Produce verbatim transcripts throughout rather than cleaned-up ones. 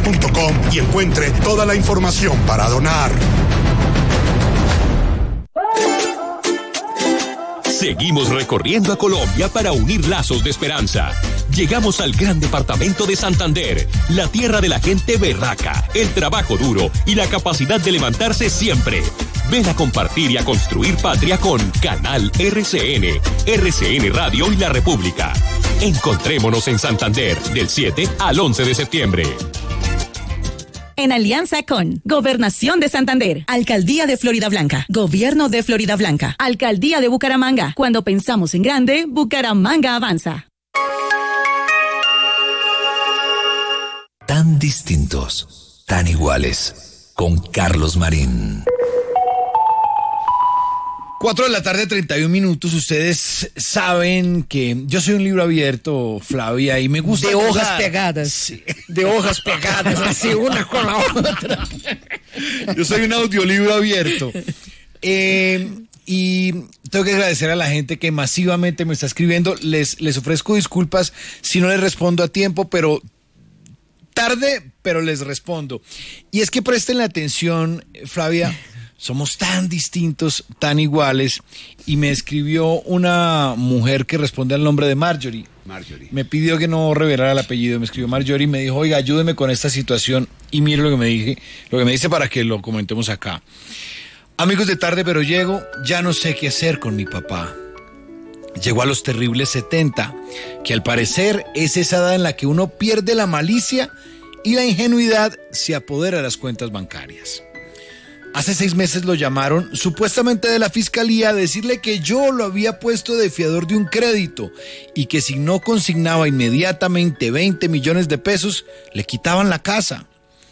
punto com y encuentre toda la información para donar. Seguimos recorriendo a Colombia para unir lazos de esperanza. Llegamos al gran departamento de Santander, la tierra de la gente berraca, el trabajo duro y la capacidad de levantarse siempre. Ven a compartir y a construir patria con Canal R C N, R C N Radio y La República. Encontrémonos en Santander del siete al once de septiembre. En alianza con Gobernación de Santander, Alcaldía de Florida Blanca, Gobierno de Florida Blanca, Alcaldía de Bucaramanga. Cuando pensamos en grande, Bucaramanga avanza. Tan distintos, tan iguales, con Carlos Marín. Cuatro de la tarde, treinta y un minutos. Ustedes saben que yo soy un libro abierto, Flavia, y me gusta... De jugar. hojas pegadas. Sí. De hojas pegadas, así una con la otra. Yo soy un audiolibro abierto. Eh, y tengo que agradecer a la gente que masivamente me está escribiendo. Les, les ofrezco disculpas si no les respondo a tiempo, pero... tarde, pero les respondo. Y es que presten la atención, Flavia... Somos tan distintos, tan iguales. Y me escribió una mujer que responde al nombre de Marjorie. Marjorie. Me pidió que no revelara el apellido. Me escribió Marjorie y me dijo, oiga, ayúdeme con esta situación. Y mire lo que me dije, lo que me dice para que lo comentemos acá. Amigos de Tarde Pero Llego, ya no sé qué hacer con mi papá. Llegó a los terribles setenta, que al parecer es esa edad en la que uno pierde la malicia y la ingenuidad se apodera de las cuentas bancarias. Hace seis meses lo llamaron, supuestamente de la fiscalía, a decirle que yo lo había puesto de fiador de un crédito y que si no consignaba inmediatamente veinte millones de pesos, le quitaban la casa.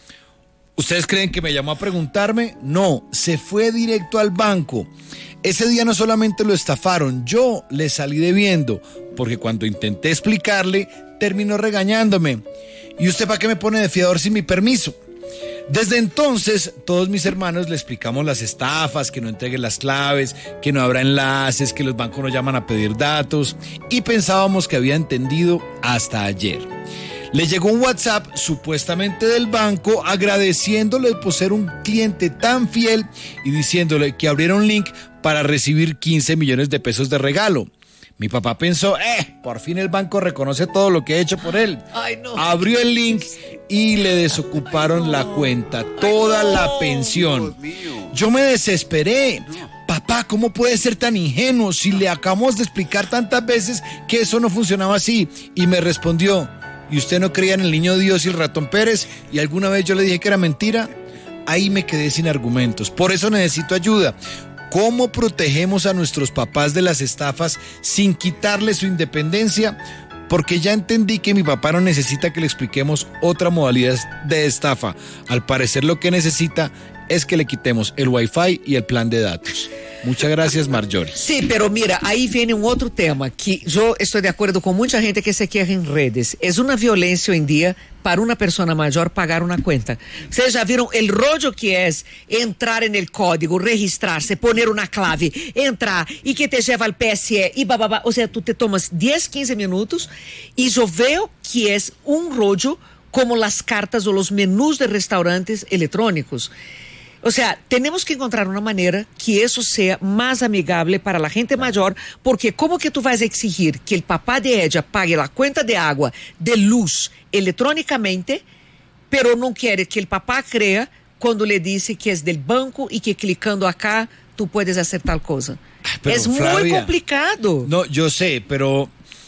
¿Ustedes creen que me llamó a preguntarme? No, se fue directo al banco. Ese día no solamente lo estafaron, yo le salí debiendo, porque cuando intenté explicarle, terminó regañándome. ¿Y usted para qué me pone de fiador sin mi permiso? Desde entonces, todos mis hermanos le explicamos las estafas, que no entregue las claves, que no habrá enlaces, que los bancos nos llaman a pedir datos, y pensábamos que había entendido hasta ayer. Le llegó un WhatsApp supuestamente del banco agradeciéndole por ser un cliente tan fiel y diciéndole que abriera un link para recibir quince millones de pesos de regalo. Mi papá pensó, eh, por fin el banco reconoce todo lo que he hecho por él. Ay, no. Abrió el link y le desocuparon Ay, no. la cuenta, toda Ay, no. la pensión. Yo me desesperé. Papá, ¿cómo puede ser tan ingenuo si le acabamos de explicar tantas veces que eso no funcionaba así? Y me respondió, ¿y usted no creía en el niño Dios y el ratón Pérez? ¿Y alguna vez yo le dije que era mentira? Ahí me quedé sin argumentos. Por eso necesito ayuda. ¿Cómo protegemos a nuestros papás de las estafas sin quitarle su independencia? Porque ya entendí que mi papá no necesita que le expliquemos otra modalidad de estafa. Al parecer lo que necesita es que le quitemos el Wi-Fi y el plan de datos. Muchas gracias, Marjorie. Sí, pero mira, ahí viene un otro tema que yo estoy de acuerdo con mucha gente que se queja en redes. Es una violencia hoy en día para una persona mayor pagar una cuenta. Ustedes ya vieron el rollo que es entrar en el código, registrarse, poner una clave, entrar y que te lleva al P S E y bababa. O sea, tú te tomas diez, quince minutos y yo veo que es un rollo como las cartas o los menús de restaurantes electrónicos. O sea, tenemos que encontrar una manera que eso sea más amigable para la gente mayor, porque ¿cómo que tú vas a exigir que el papá de ella pague la cuenta de agua, de luz, electrónicamente, pero no quiere que el papá crea cuando le dice que es del banco y que clicando acá tú puedes hacer tal cosa? Pero, es Flavia, muy complicado. No, yo sé, pero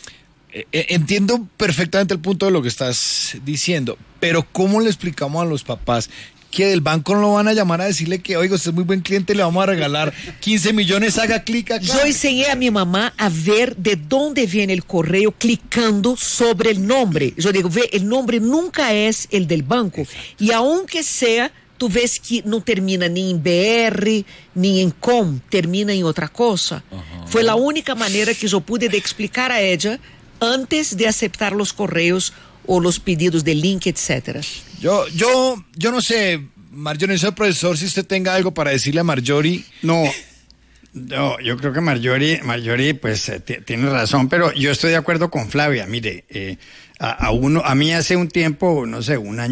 eh, entiendo perfectamente el punto de lo que estás diciendo, pero ¿cómo le explicamos a los papás que del banco no lo van a llamar a decirle que, oiga, usted es muy buen cliente, le vamos a regalar quince millones, haga clic acá? Yo enseñé a mi mamá a ver de dónde viene el correo clicando sobre el nombre. Yo digo, ve, el nombre nunca es el del banco. Exacto. Y aunque sea, tú ves que no termina ni en B R, ni en com, termina en otra cosa. Uh-huh. Fue la única manera que yo pude de explicar a ella antes de aceptar los correos o los pedidos de link, etcétera. Yo, yo, yo no sé, Marjorie, soy profesor, si usted tenga algo para decirle a Marjorie. No, no, yo creo que Marjorie, Marjorie, pues eh, t- tiene razón, pero yo estoy de acuerdo con Flavia. Mire, eh, a, a uno, a mí hace un tiempo, no sé, un año